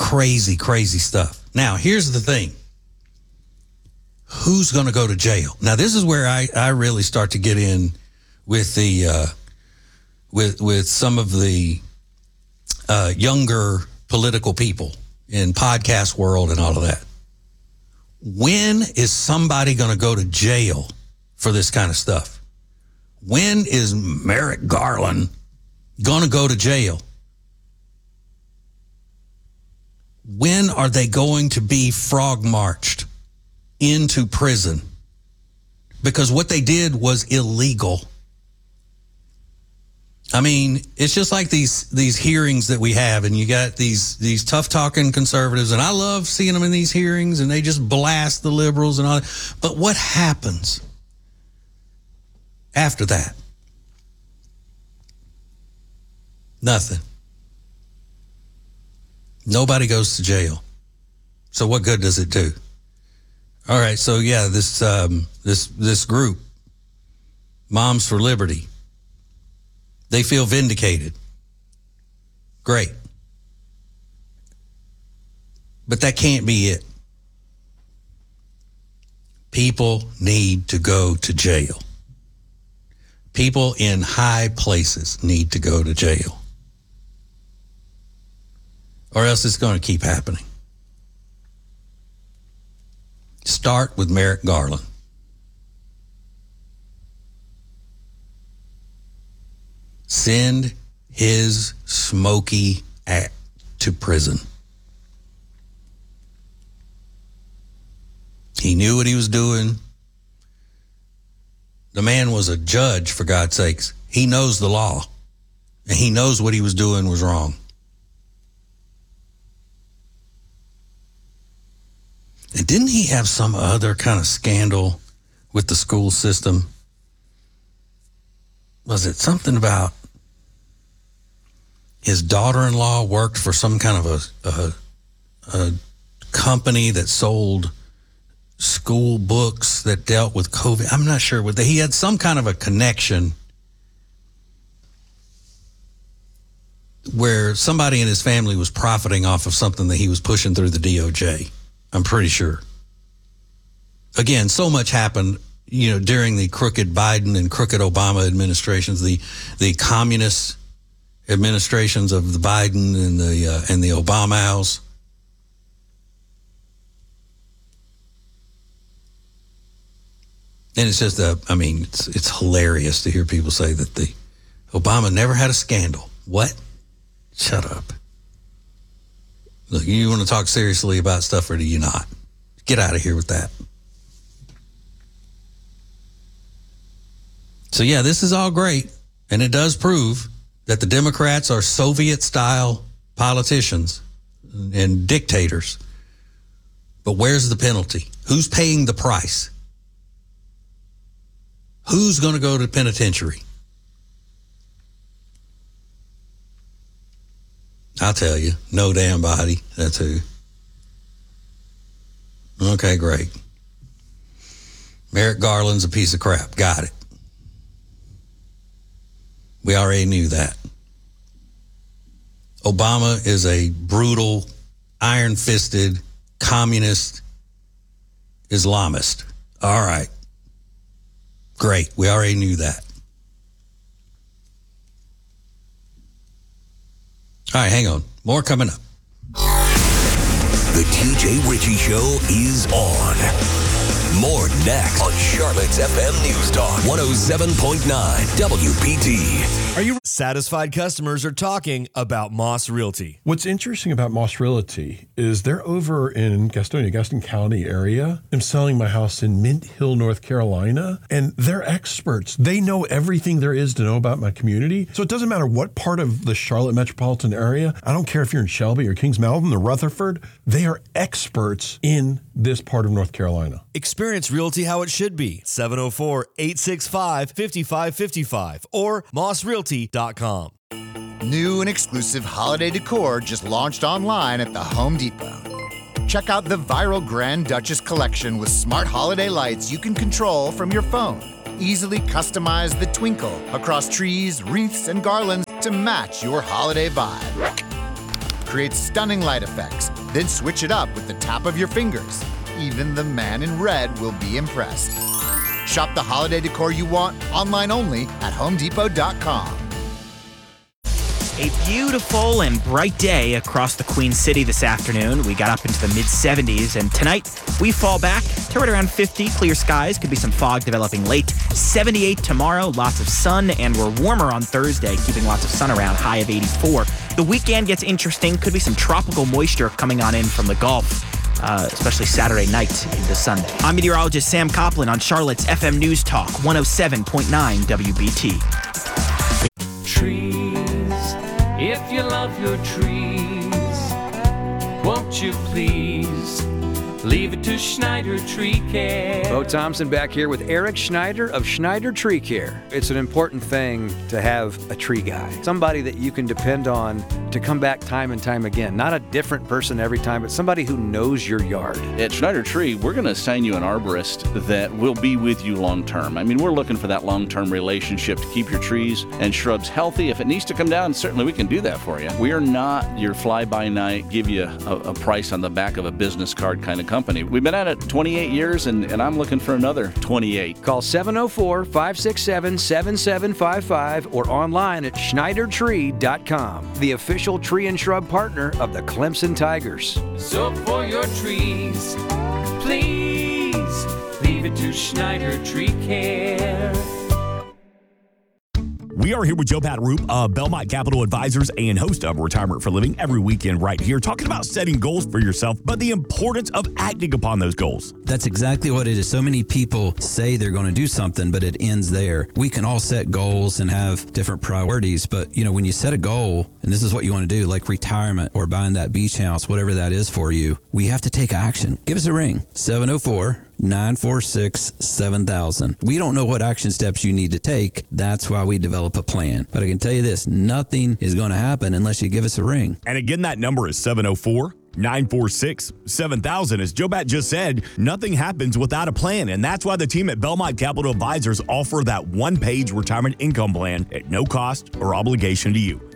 crazy, crazy stuff. Now, here's the thing. Who's going to go to jail? Now, this is where I really start to get in with the with some of the younger political people in podcast world and all of that. When is somebody going to go to jail for this kind of stuff? When is Merrick Garland going to go to jail? When are they going to be frog marched into prison? Because what they did was illegal. I mean, it's just like these hearings that we have, and you got these tough talking conservatives, and I love seeing them in these hearings, and they just blast the liberals and all that. But what happens after that? Nothing. Nobody goes to jail. So what good does it do? All right, so yeah, this group, Moms for Liberty, they feel vindicated. Great. But that can't be it. People need to go to jail. People in high places need to go to jail. Or else it's going to keep happening. Start with Merrick Garland. Send his smoky act to prison. He knew what he was doing. The man was a judge, for God's sakes. He knows the law. And he knows what he was doing was wrong. And didn't he have some other kind of scandal with the school system? Was it something about his daughter-in-law worked for some kind of a company that sold school books that dealt with COVID? I'm not sure. He had some kind of a connection where somebody in his family was profiting off of something that he was pushing through the DOJ. I'm pretty sure. Again, so much happened, during the crooked Biden and crooked Obama administrations, the communist administrations of the Biden and the Obamas. And it's just, it's hilarious to hear people say that the Obama never had a scandal. What? Shut up. Look, you want to talk seriously about stuff or do you not? Get out of here with that. So yeah, this is all great. And it does prove that the Democrats are Soviet-style politicians and dictators. But where's the penalty? Who's paying the price? Who's going to go to penitentiary? I'll tell you, no damn body. That's who. Okay, great. Merrick Garland's a piece of crap. Got it. We already knew that. Obama is a brutal, iron-fisted, communist Islamist. All right. Great. We already knew that. All right, hang on. More coming up. The TJ Ritchie Show is on. More next on Charlotte's FM News Talk 107.9 WPT. Are you satisfied? Customers are talking about Moss Realty. What's interesting about Moss Realty is they're over in Gaston County area. I'm selling my house in Mint Hill, North Carolina, and they're experts. They know everything there is to know about my community. So it doesn't matter what part of the Charlotte metropolitan area. I don't care if you're in Shelby or Kings Mountain or Rutherford. They are experts in this part of North Carolina. Experience Realty how it should be. 704-865-5555 or mossrealty.com. New and exclusive holiday decor just launched online at the Home Depot. Check out the viral Grand Duchess collection with smart holiday lights you can control from your phone. Easily customize the twinkle across trees, wreaths, and garlands to match your holiday vibe. Create stunning light effects Then switch it up with the tap of your fingers. Even the man in red will be impressed. Shop the holiday decor you want online only at HomeDepot.com. A beautiful and bright day across the Queen City this afternoon. We got up into the mid-70s, and tonight we fall back to right around 50. Clear skies, could be some fog developing late. 78 tomorrow, lots of sun, and we're warmer on Thursday, keeping lots of sun around, high of 84. The weekend gets interesting. Could be some tropical moisture coming on in from the Gulf, especially Saturday night into Sunday. I'm meteorologist Sam Copeland on Charlotte's FM News Talk, 107.9 WBT. Trees, if you love your trees, won't you please leave it to Schneider Tree Care? Bo Thompson back here with Eric Schneider of Schneider Tree Care. It's an important thing to have a tree guy, somebody that you can depend on to come back time and time again. Not a different person every time, but somebody who knows your yard. At Schneider Tree, we're going to assign you an arborist that will be with you long term. I mean, we're looking for that long-term relationship to keep your trees and shrubs healthy. If it needs to come down, certainly we can do that for you. We are not your fly-by-night, give you a price on the back of a business card kind of company. We've been at it 28 years, and I'm looking for another 28. Call 704-567-7755 or online at SchneiderTree.com, the official tree and shrub partner of the Clemson Tigers. So for your trees, please leave it to Schneider Tree Care. We are here with Joe Pataroop of Belmont Capital Advisors and host of Retirement for Living every weekend right here, talking about setting goals for yourself, but the importance of acting upon those goals. That's exactly what it is. So many people say they're going to do something, but it ends there. We can all set goals and have different priorities, but when you set a goal, and this is what you want to do, like retirement or buying that beach house, whatever that is for you, we have to take action. Give us a ring, 704-946-7000. We don't know what action steps you need to take. That's why we develop a plan. But I can tell you this, nothing is going to happen unless you give us a ring. And again, that number is 704-946-7000. As Joe Bat just said, nothing happens without a plan. And that's why the team at Belmont Capital Advisors offer that one-page retirement income plan at no cost or obligation to you.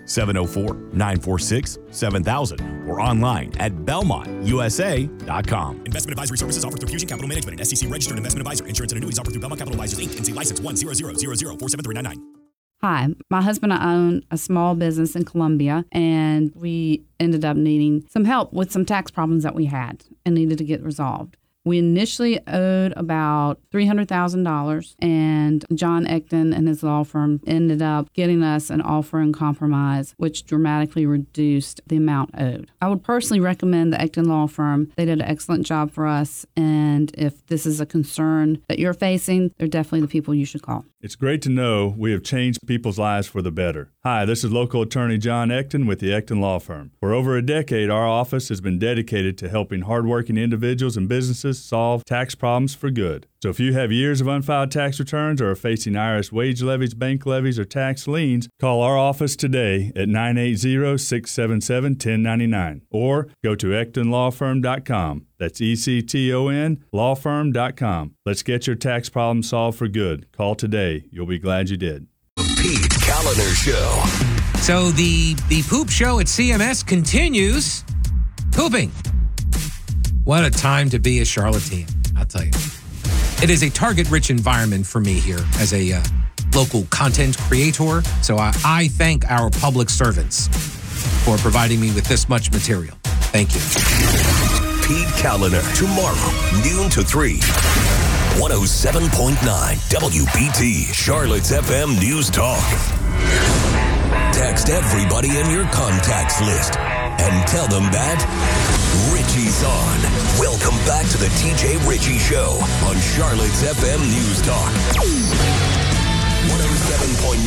704-946-7000 or online at BelmontUSA.com. Investment advisory services offered through Fusion Capital Management, an SEC registered investment advisor. Insurance and annuities offered through Belmont Capital Advisors, Inc. NC license 100004739. Hi, my husband and I own a small business in Columbia, and we ended up needing some help with some tax problems that we had and needed to get resolved. We initially owed about $300,000, and John Ecton and his law firm ended up getting us an offer in compromise, which dramatically reduced the amount owed. I would personally recommend the Ecton law firm. They did an excellent job for us, and if this is a concern that you're facing, they're definitely the people you should call. It's great to know we have changed people's lives for the better. Hi, this is local attorney John Ecton with the Ecton Law Firm. For over a decade, our office has been dedicated to helping hardworking individuals and businesses solve tax problems for good. So if you have years of unfiled tax returns or are facing IRS wage levies, bank levies, or tax liens, call our office today at 980-677-1099 or go to EctonLawFirm.com. That's ECTON lawfirm.com. Let's get your tax problem solved for good. Call today. You'll be glad you did. Pete Callender Show. So the poop show at CMS continues. Pooping. What a time to be a charlatan, I'll tell you. It is a target-rich environment for me here as a local content creator. So I thank our public servants for providing me with this much material. Thank you. Pete Callender, tomorrow, noon to 3. 107.9 WBT, Charlotte's FM News Talk. Text everybody in your contacts list and tell them that Richie's on. Welcome back to the TJ Ritchie Show on Charlotte's FM News Talk. 107.9